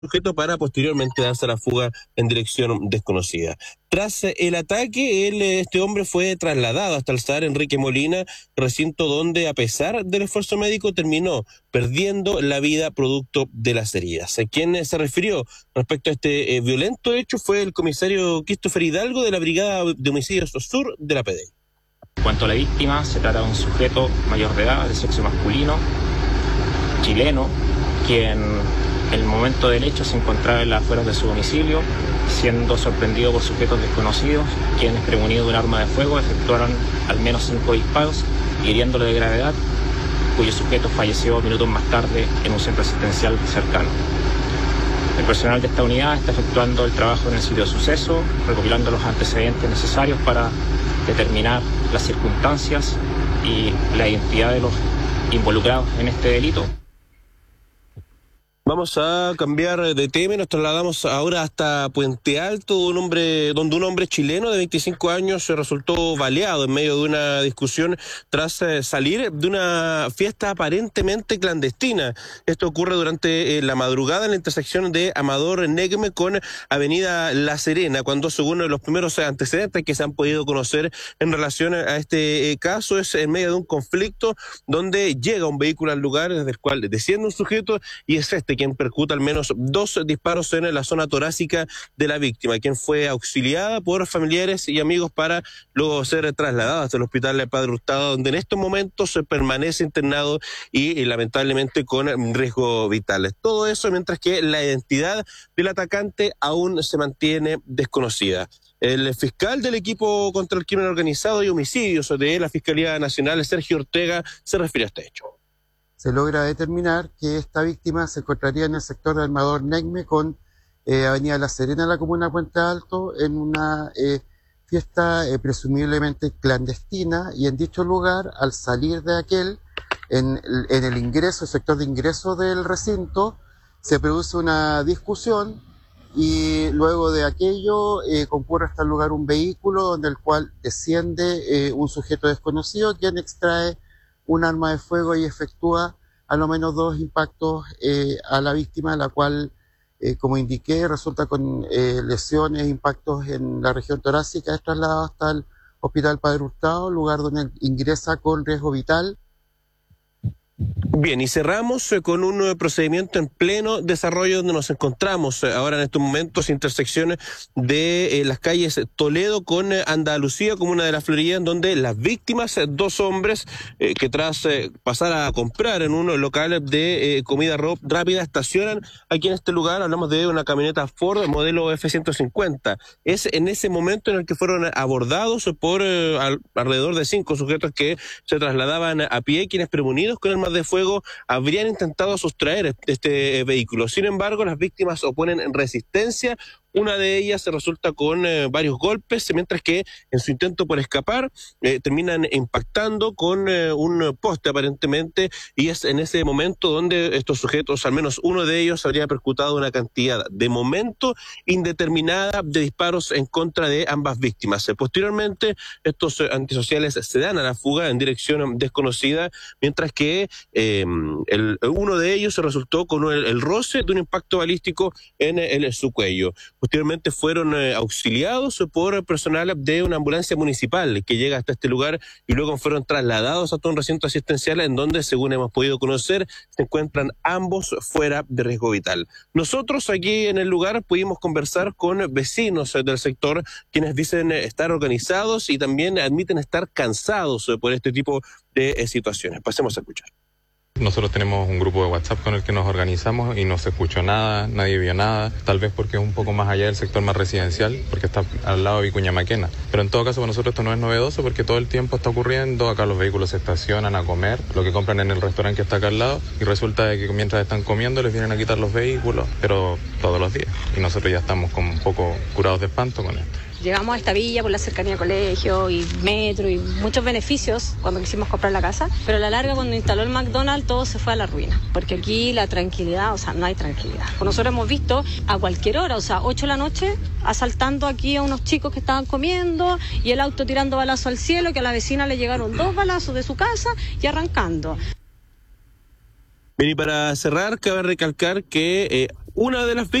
sujeto para posteriormente darse a la fuga en dirección desconocida. Tras el ataque, este hombre fue trasladado hasta el SAR Enrique Molina, recinto donde, a pesar del esfuerzo médico, terminó perdiendo la vida producto de las heridas. Quien se refirió respecto a este violento hecho fue el comisario Christopher Hidalgo de la Brigada de Homicidios Sur de la PDI. En cuanto a la víctima, se trata de un sujeto mayor de edad, de sexo masculino, chileno, quien en el momento del hecho se encontraba en las afueras de su domicilio, siendo sorprendido por sujetos desconocidos, quienes, prevenidos de un arma de fuego, efectuaron al menos 5 disparos, hiriéndole de gravedad, cuyo sujeto falleció minutos más tarde en un centro asistencial cercano. El personal de esta unidad está efectuando el trabajo en el sitio de suceso, recopilando los antecedentes necesarios para determinar las circunstancias y la identidad de los involucrados en este delito. Vamos a cambiar de tema y nos trasladamos ahora hasta Puente Alto, donde un hombre chileno de 25 años resultó baleado en medio de una discusión tras salir de una fiesta aparentemente clandestina. Esto ocurre durante la madrugada en la intersección de Amador Negme con Avenida La Serena, cuando, según los primeros antecedentes que se han podido conocer en relación a este caso, es en medio de un conflicto donde llega un vehículo al lugar desde el cual desciende un sujeto y es quien percuta al menos 2 disparos en la zona torácica de la víctima, quien fue auxiliada por familiares y amigos para luego ser trasladada hasta el hospital de Padre Hurtado, donde en estos momentos se permanece internado y lamentablemente con riesgo vital. Todo eso mientras que la identidad del atacante aún se mantiene desconocida. El fiscal del equipo contra el crimen organizado y homicidios de la Fiscalía Nacional, Sergio Ortega, se refiere a este hecho. Se logra determinar que esta víctima se encontraría en el sector de Amador Negme con Avenida La Serena, la comuna de Puente Alto, en una fiesta presumiblemente clandestina, y en dicho lugar, al salir de aquel, en el ingreso, el sector de ingreso del recinto, se produce una discusión y luego de aquello concurre hasta el lugar un vehículo donde el cual desciende un sujeto desconocido, quien extrae un arma de fuego y efectúa a lo menos 2 impactos a la víctima, la cual, como indiqué, resulta con lesiones, impactos en la región torácica. Es trasladado hasta el Hospital Padre Hurtado, lugar donde ingresa con riesgo vital. Bien, y cerramos con un procedimiento en pleno desarrollo donde nos encontramos ahora en estos momentos, intersecciones de las calles Toledo con Andalucía, comuna de La Florida, en donde las víctimas, 2 hombres que tras pasar a comprar en un local de comida rápida, estacionan aquí en este lugar. Hablamos de una camioneta Ford modelo F-150. Es en ese momento en el que fueron abordados por alrededor de 5 sujetos que se trasladaban a pie, quienes, prevenidos con armas de fuego, habrían intentado sustraer este vehículo. Sin embargo, las víctimas oponen resistencia. Una de ellas resulta con varios golpes, mientras que en su intento por escapar terminan impactando con un poste aparentemente, y es en ese momento donde estos sujetos, al menos uno de ellos, habría percutado una cantidad de momento indeterminada de disparos en contra de ambas víctimas. Posteriormente, estos antisociales se dan a la fuga en dirección desconocida, mientras que uno de ellos resultó con el roce de un impacto balístico en su cuello. Posteriormente fueron auxiliados por personal de una ambulancia municipal que llega hasta este lugar y luego fueron trasladados hasta un recinto asistencial en donde, según hemos podido conocer, se encuentran ambos fuera de riesgo vital. Nosotros aquí en el lugar pudimos conversar con vecinos del sector, quienes dicen estar organizados y también admiten estar cansados por este tipo de situaciones. Pasemos a escuchar. Nosotros tenemos un grupo de WhatsApp con el que nos organizamos y no se escuchó nada, nadie vio nada, tal vez porque es un poco más allá del sector más residencial, porque está al lado de Vicuña Maquena. Pero en todo caso para nosotros esto no es novedoso porque todo el tiempo está ocurriendo, acá los vehículos se estacionan a comer, lo que compran en el restaurante que está acá al lado, y resulta de que mientras están comiendo les vienen a quitar los vehículos, pero todos los días. Y nosotros ya estamos como un poco curados de espanto con esto. Llegamos a esta villa por la cercanía al colegio y metro y muchos beneficios cuando quisimos comprar la casa, pero a la larga, cuando instaló el McDonald's, todo se fue a la ruina, porque aquí la tranquilidad, no hay tranquilidad. Nosotros hemos visto a cualquier hora, 8 de la noche, asaltando aquí a unos chicos que estaban comiendo y el auto tirando balazos al cielo, que a la vecina le llegaron 2 balazos de su casa y arrancando. Bien, y para cerrar, cabe recalcar que una de las